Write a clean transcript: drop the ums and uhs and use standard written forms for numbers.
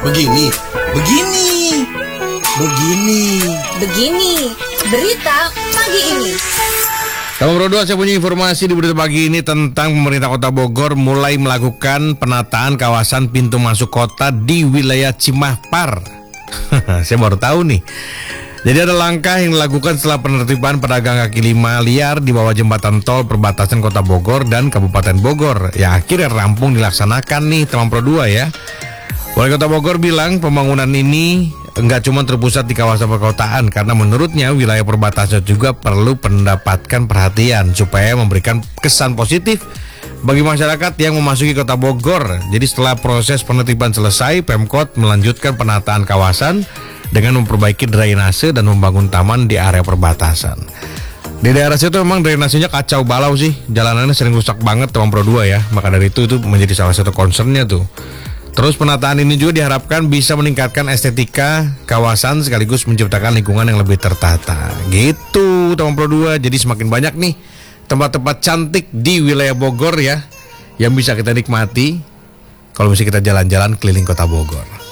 Begini, begini, begini. Begini, berita pagi ini. Kamu berdua, saya punya informasi di berita pagi ini tentang pemerintah Kota Bogor mulai melakukan penataan kawasan pintu masuk kota di wilayah Cimahpar. Saya baru tahu nih. Jadi ada langkah yang dilakukan setelah penertiban pedagang kaki lima liar di bawah jembatan tol perbatasan Kota Bogor dan Kabupaten Bogor yang akhirnya rampung dilaksanakan nih teman Pro 2 ya. Wali Kota Bogor bilang pembangunan ini enggak cuma terpusat di kawasan perkotaan karena menurutnya wilayah perbatasan juga perlu mendapatkan perhatian supaya memberikan kesan positif bagi masyarakat yang memasuki Kota Bogor. Jadi setelah proses penertiban selesai, Pemkot melanjutkan penataan kawasan dengan memperbaiki drainase dan membangun taman di area perbatasan. Di daerah situ memang drainasenya kacau balau sih, jalanannya sering rusak banget teman Pro 2 ya. Maka dari itu menjadi salah satu concernnya tuh. Terus penataan ini juga diharapkan bisa meningkatkan estetika kawasan sekaligus menciptakan lingkungan yang lebih tertata. Gitu teman Pro 2. Jadi semakin banyak nih tempat-tempat cantik di wilayah Bogor ya yang bisa kita nikmati kalau bisa kita jalan-jalan keliling Kota Bogor.